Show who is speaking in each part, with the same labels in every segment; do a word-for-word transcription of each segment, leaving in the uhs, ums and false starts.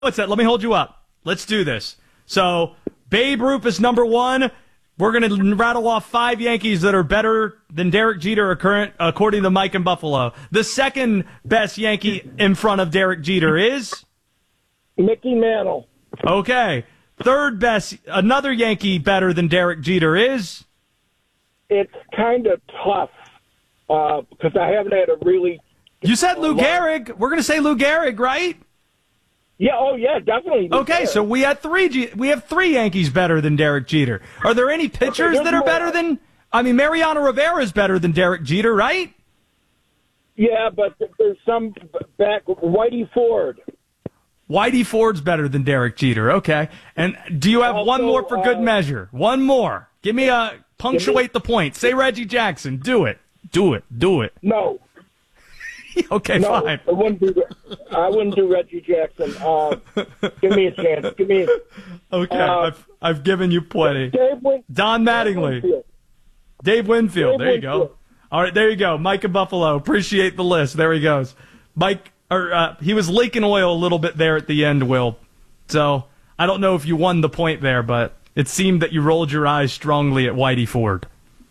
Speaker 1: What's that? Let me hold you up. Let's do this. So, Babe Ruth is number one. We're going to rattle off five Yankees that are better than Derek Jeter current, according to Mike in Buffalo. The second best Yankee in front of Derek Jeter is?
Speaker 2: Mickey Mantle.
Speaker 1: Okay. Third best, another Yankee better than Derek Jeter is?
Speaker 2: It's kind of tough uh, because I haven't had a really...
Speaker 1: You said Lou Gehrig. We're going to say Lou Gehrig, right?
Speaker 2: Yeah, oh yeah, definitely.
Speaker 1: Okay, so we had three. G- we have three Yankees better than Derek Jeter. Are there any pitchers okay, that are more. better than? I mean, Mariano Rivera is better than Derek Jeter, right?
Speaker 2: Yeah, but there's some back. Whitey Ford.
Speaker 1: Whitey Ford's better than Derek Jeter. Okay, and do you have also, one more for good uh, measure? One more. Give me a punctuate me, the point. Say Reggie Jackson. Do it. Do it. Do it.
Speaker 2: No.
Speaker 1: Okay,
Speaker 2: no,
Speaker 1: fine.
Speaker 2: I wouldn't do. I wouldn't do Reggie Jackson. Uh, give me a chance. Give me.
Speaker 1: Okay,
Speaker 2: uh,
Speaker 1: I've I've given you plenty.
Speaker 2: Dave Win-
Speaker 1: Don Mattingly.
Speaker 2: Dave Winfield.
Speaker 1: Dave Winfield.
Speaker 2: Dave
Speaker 1: there you
Speaker 2: Winfield.
Speaker 1: go. All right, there you go. Mike in Buffalo. Appreciate the list. There he goes. Mike, or uh, he was leaking oil a little bit there at the end, Will. So I don't know if you won the point there, but it seemed that you rolled your eyes strongly at Whitey Ford.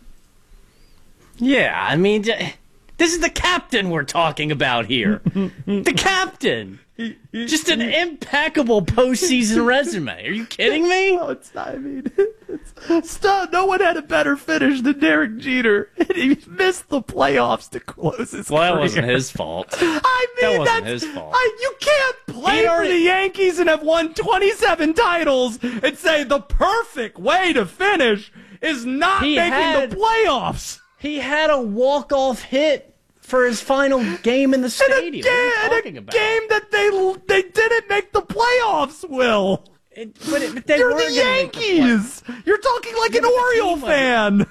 Speaker 3: Yeah, I mean. This is the captain we're talking about here. The captain. Just an impeccable postseason resume. Are you kidding me?
Speaker 1: No, it's not. I mean, it's, stop. No one had a better finish than Derek Jeter. And he missed the playoffs to close his
Speaker 3: well,
Speaker 1: career.
Speaker 3: Well, that wasn't his fault.
Speaker 1: I mean,
Speaker 3: that wasn't
Speaker 1: that's,
Speaker 3: his fault.
Speaker 1: I, you can't play already, for the Yankees and have won twenty-seven titles and say the perfect way to finish is not
Speaker 3: he
Speaker 1: making
Speaker 3: had,
Speaker 1: the playoffs.
Speaker 3: He had a walk-off hit for his final game in the stadium.
Speaker 1: In a,
Speaker 3: what are you
Speaker 1: in
Speaker 3: talking
Speaker 1: a
Speaker 3: about?
Speaker 1: game that they they didn't make the playoffs, Will.
Speaker 3: It, but, it, but they
Speaker 1: You're
Speaker 3: were
Speaker 1: the Yankees. The You're talking like yeah, an Oriole fan.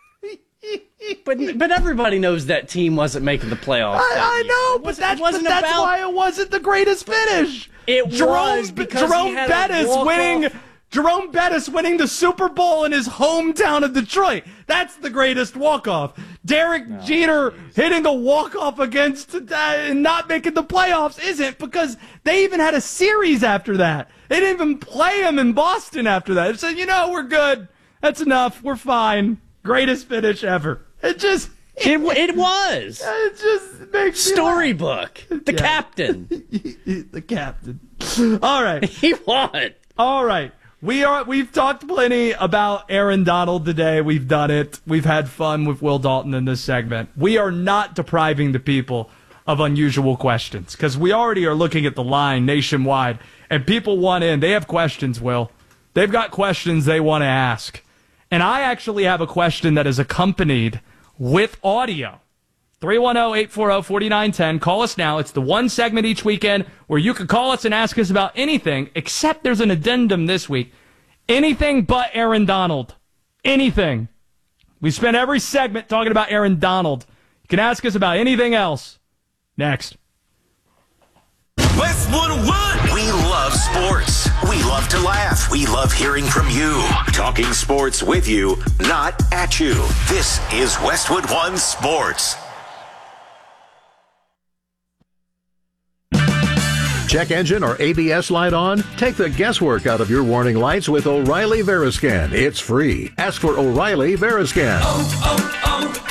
Speaker 3: but but everybody knows that team wasn't making the playoffs.
Speaker 1: I, I know, but that's, but that's
Speaker 3: about,
Speaker 1: why it wasn't the greatest finish.
Speaker 3: It
Speaker 1: Jerome,
Speaker 3: was because
Speaker 1: Jerome
Speaker 3: he had
Speaker 1: Bettis
Speaker 3: a
Speaker 1: winning.
Speaker 3: off.
Speaker 1: Jerome Bettis winning the Super Bowl in his hometown of Detroit. That's the greatest walk-off. Derek oh, Jeter geez. hitting a walk-off against uh, and not making the playoffs isn't, because they even had a series after that. They didn't even play him in Boston after that. They said, you know, we're good. That's enough. We're fine. Greatest finish ever. It just...
Speaker 3: It, it was.
Speaker 1: It just makes
Speaker 3: Storybook. The
Speaker 1: yeah.
Speaker 3: captain.
Speaker 1: The captain. All right.
Speaker 3: He won.
Speaker 1: All right. We are, we've talked plenty about Aaron Donald today. We've done it. We've had fun with Will Dalton in this segment. We are not depriving the people of unusual questions, because we already are looking at the line nationwide, and people want in. They have questions, Will. They've got questions they want to ask. And I actually have a question that is accompanied with audio. three one zero, eight four zero, four nine one zero. Call us now. It's the one segment each weekend where you can call us and ask us about anything, except there's an addendum this week. Anything but Aaron Donald. Anything. We spent every segment talking about Aaron Donald. You can ask us about anything else. Next.
Speaker 4: Westwood One. We love sports. We love to laugh. We love hearing from you. Talking sports with you, not at you. This is Westwood One Sports.
Speaker 5: Check engine or A B S light on? Take the guesswork out of your warning lights with O'Reilly Veriscan. It's free. Ask for O'Reilly Veriscan.
Speaker 6: Oh,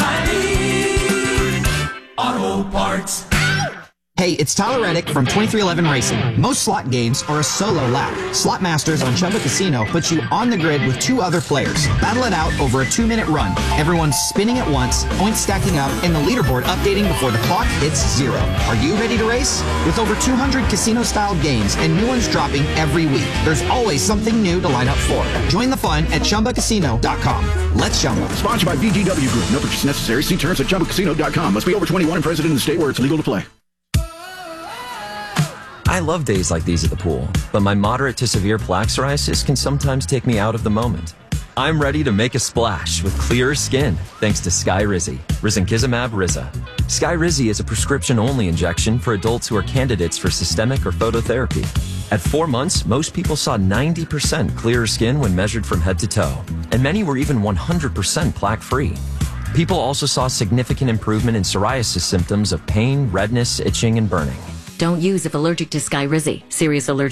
Speaker 6: oh, oh, O'Reilly Auto Parts.
Speaker 7: Hey, it's Tyler Reddick from twenty-three eleven Racing. Most slot games are a solo lap. Slot Masters on Chumba Casino puts you on the grid with two other players. Battle it out over a two-minute run. Everyone's spinning at once, points stacking up, and the leaderboard updating before the clock hits zero. Are you ready to race? With over two hundred casino-style games and new ones dropping every week, there's always something new to line up for. Join the fun at Chumba Casino dot com. Let's Chumba.
Speaker 8: Sponsored by B G W Group. No purchase necessary. See terms at Chumba Casino dot com. Must be over twenty-one and present in the state where it's legal to play.
Speaker 9: I love days like these at the pool, but my moderate to severe plaque psoriasis can sometimes take me out of the moment. I'm ready to make a splash with clearer skin thanks to Skyrizi, risankizumab Riza. Skyrizi is a prescription-only injection for adults who are candidates for systemic or phototherapy. At four months, most people saw ninety percent clearer skin when measured from head to toe, and many were even one hundred percent plaque-free. People also saw significant improvement in psoriasis symptoms of pain, redness, itching, and burning.
Speaker 10: Don't use if allergic to Skyrizi. Serious allergic